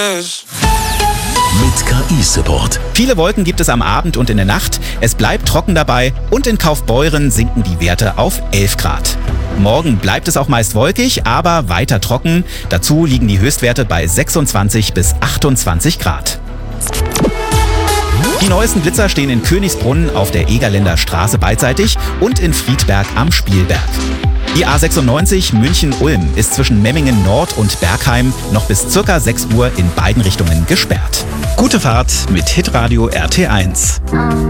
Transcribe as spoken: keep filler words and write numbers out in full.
Mit K I-Support. Viele Wolken gibt es am Abend und in der Nacht. Es bleibt trocken dabei und in Kaufbeuren sinken die Werte auf elf Grad. Morgen bleibt es auch meist wolkig, aber weiter trocken. Dazu liegen die Höchstwerte bei sechsundzwanzig bis achtundzwanzig Grad. Die neuesten Blitzer stehen in Königsbrunn auf der Egerländer Straße beidseitig und in Friedberg am Spielberg. Die A sechsundneunzig München-Ulm ist zwischen Memmingen Nord und Bergheim noch bis ca. sechs Uhr in beiden Richtungen gesperrt. Gute Fahrt mit Hitradio R T eins.